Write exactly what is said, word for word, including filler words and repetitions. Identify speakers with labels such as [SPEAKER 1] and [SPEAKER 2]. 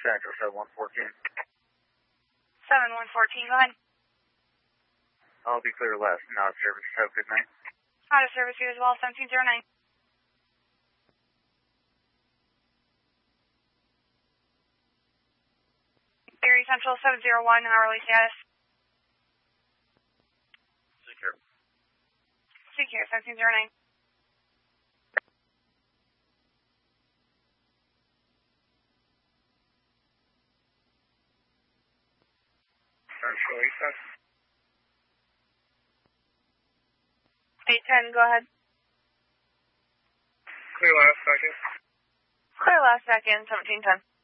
[SPEAKER 1] Central, seven one fourteen.
[SPEAKER 2] seven one fourteen, go ahead.
[SPEAKER 1] I'll be clear left, not service. Have a good night.
[SPEAKER 2] Out of service you as well, seventeen zero nine. Erie Central seven zero one, hourly status.
[SPEAKER 1] Secure.
[SPEAKER 2] Secure, seventeen zero nine.
[SPEAKER 1] Central eight ten.
[SPEAKER 2] eight ten, go ahead.
[SPEAKER 1] Clear last second.
[SPEAKER 2] Clear last second, seventeen ten.